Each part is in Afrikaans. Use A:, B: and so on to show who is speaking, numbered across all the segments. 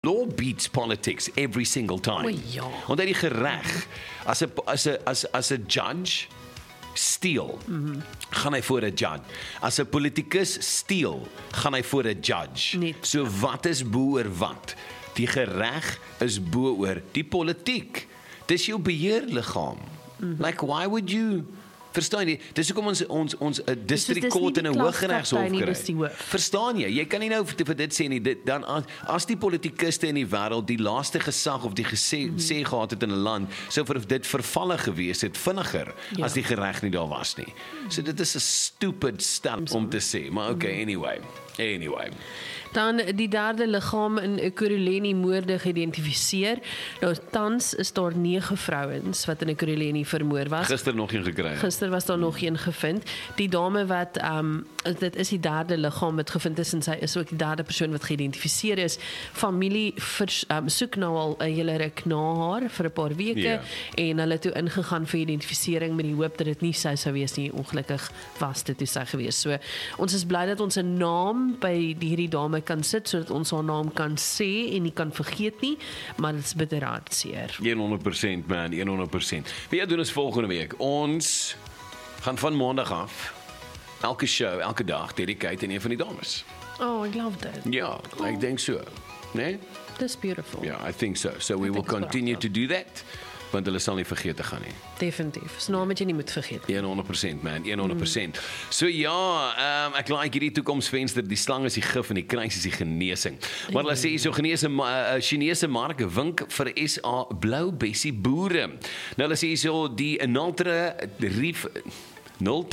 A: Law beats politics every single time.
B: O ja.
A: Onthou die gereg, as 'n judge steel, gaan hy voor 'n judge. As 'n politikus steel, gaan hy voor 'n judge.
B: Net.
A: So wat is bo oor wat? Die gereg is bo oor die politiek. Dis jou beheerliggaam. Like, why would you... Verstaan jy? Dis hoekom ons 'n district
B: dis
A: court
B: nie
A: en 'n
B: die
A: hooggeregshof
B: klaskaptein nie,
A: kry.
B: dis die hoof.
A: Verstaan jy? Jy kan nie nou vir dit sê nie. Dan as die politikuste in die wêreld die laaste gesag of die sê gehad het in 'n land, sou vir dit vervalle gewees het vinniger as die gereg nie daar was nie. So dit is 'n stupid stap om te sê, maar okay, anyway.
B: Dan die derde liggaam in Ekurhuleni moorde geïdentifiseer. Nou tans is daar 9 vrouens wat in Ekurhuleni vermoor was.
A: Gister nog een gekry.
B: Gister was daar nog een gevind. Die dame wat dit is die derde liggaam wat gevind is en sy is ook die derde persoon wat geïdentifiseer is. Familie soek nou al 'n hele ruk na haar vir 'n paar weke en hulle het toe ingegaan vir identifisering met die hoop dat dit nie sy sou wees nie. Ongelukkig was dit toe sy gewees. So ons is bly dat ons 'n naam by hierdie dame kan sit sodat ons haar naam kan sê en nie kan vergeet nie, maar dit is bitter hartseer.
A: 100% man, 100%. Wat doen ons volgende week? Ons gaan van maandag af elke show, elke dag dedicate aan een van die dames.
B: Oh, I love that.
A: Ja, ek dink so. Nee?
B: That's beautiful.
A: Ja, I think so. So we will continue to do that. Want hulle sal nie vergeet te gaan nie.
B: Definitief. Dis naam wat jy nie moet vergeet.
A: 100% man, 100%. So ja, ek like hierdie toekomsvenster, die slang is die gif en die kruis is die genesing. Maar hulle sê hierso Chinese mark wink vir SA blou bessie boere. Nou hulle sê hierso die nul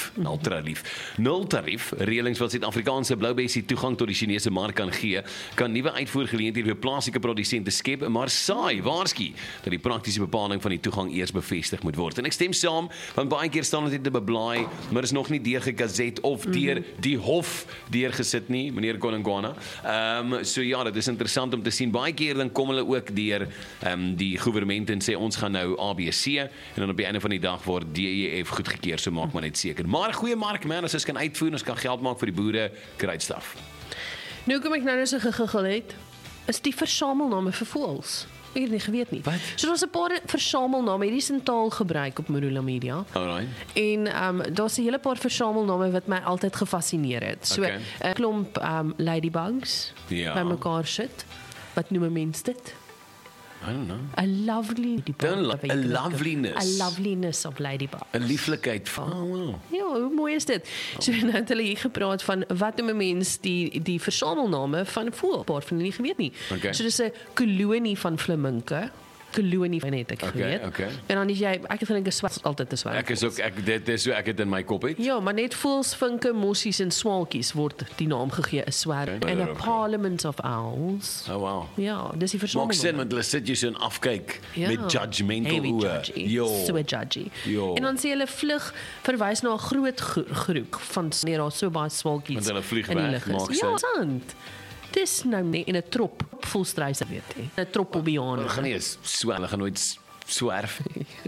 A: tarief reëlings wat Suid-Afrikaanse bloubessie toegang tot die Chinese mark kan gee, kan nuwe uitvoergeleenthede vir plaaslike produsente skep, maar saai waarsku dat die praktiese bepaling van die toegang eers bevestig moet word. En ek stem saam, want baie keer staan dit te beblaai, maar is nog nie deur gegazet of deur die hof deurgesit nie, meneer Kolingwana. So ja, dit is interessant om te sien. Baie keer dan kom hulle ook deur die regering en sê ons gaan nou ABC en dan op die einde van die dag word DEF goedgekeur. So maak maar net seker. Maar goeie mark man, as ons kan uitvoer, ons kan geld maak vir die boere, great stuff.
B: Nou kom ek nou so gegiggel het, is die versamelname vir voëls. Ek het nie geweet nie.
A: Wat?
B: So daar's 'n paar versamelname, hierdie is in taal gebruik op Marula Media.
A: Alright.
B: En daar's 'n hele paar versamelname wat my altyd gefascineer het. So 'n klomp ladybugs bymekaar sit. Wat noem 'n mens dit?
A: I don't know.
B: A lovely
A: loveliness.
B: A loveliness of ladybug.
A: 'n lieflikheid van. Oh, wow.
B: Ja, hoe mooi is dit? So nou het hulle hier gepraat van wat noem 'n mens die versamelname van voël, paar van hulle nie geweet nie.
A: Okay.
B: So dis 'n kolonie van flaminke. Kolonie van het ek geweet.
A: Okay.
B: En dan is jy, ek vind 'n swart altyd 'n swart.
A: Ek is ook dit is so ek het in my kop het.
B: Ja, maar net voëls, vinke, mossies en swaalkies word die naam gegee, 'n swerm en 'n parliament of owls.
A: Oh wow.
B: Ja, dis die
A: Maak
B: versamelname.
A: sin want hulle sit jy so in afkyk met judgmental
B: Heavy
A: oë.
B: judgy. So judgy.
A: Jo.
B: En dan sê hulle vlug verwys na 'n groot groep van daar so baie swaalkies.
A: Want hulle vlieg
B: in die
A: weg,
B: lug is.
A: maak
B: Ja,
A: sin.
B: sant. Dis nou nie in 'n trop vol struise weet jy. 'n trop obiane.
A: Hulle gaan nie eens so, hulle gaan nooit swerf.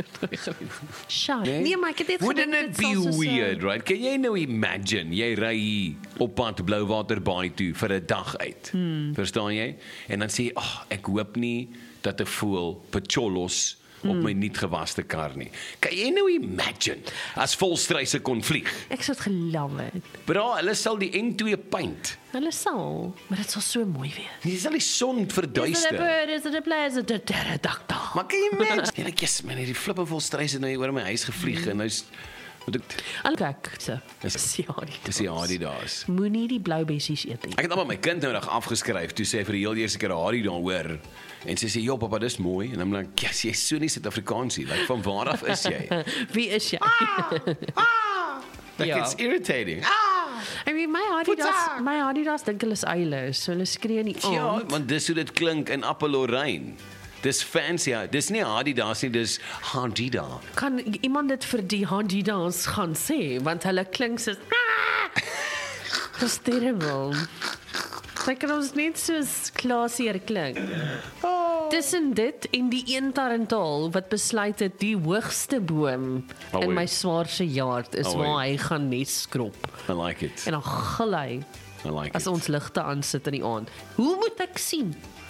B: Sjoe. Nee, maar ek het dit
A: Wouldn't it be weird, right? Kan jy nou imagine, jy ry hier op pad Blouwater Baai toe vir 'n dag uit. Verstaan jy? En dan sê jy, ek hoop nie dat 'n voël pacholos op my niet gewaste kar nie. Kan jy nou imagine as volstruise kon vlieg?
B: Ek sou dit geloof het.
A: Bra, hulle sal die N2 paint.
B: Hulle sal, maar dit sal so mooi wees.
A: Nie sal die son
B: Is it a
A: verduister.
B: bird, is it a plane, is it a pterodactyl?
A: Maar kan jy imagine? En ek yes, man, hierdie flippe volstruise nou hier oor my huis gevlieg en nou's wat ek
B: Kyk, so.
A: Dis die Adidas.
B: Moenie die blou bessies eet nie.
A: Ek het al my kind nou nog afgeskryf toe sê hy vir die heel eerste keer Harry daar hoor. En sy sê, "Ja, pappa, dis mooi." En dan ek, "Yes, jy's so nie Suid-Afrikaans nie. Like, van waar af is jy?"
B: Wie is jy?
A: Like,
B: Ja.
A: it's irritating.
B: I mean, my Adidas dink hulle is eile, so hulle skree nie
A: Ja,
B: aan.
A: want dis hoe dit klink in Appelorraine. Dis fancy. Dis nie Adidas nie, dis Hadida.
B: Kan iemand dit vir die Adidas gaan sê, want hulle klink so dis terrible. Sy kan ons net soos klaasier klink. Tussen dit en die eentarentaal wat besluit het die hoogste boom in my swaarse yard is waar hy gaan nes skrob.
A: I like it.
B: En dan gil hy
A: I like
B: as
A: it.
B: ons ligte aansit in die aand. Hoe moet ek sien?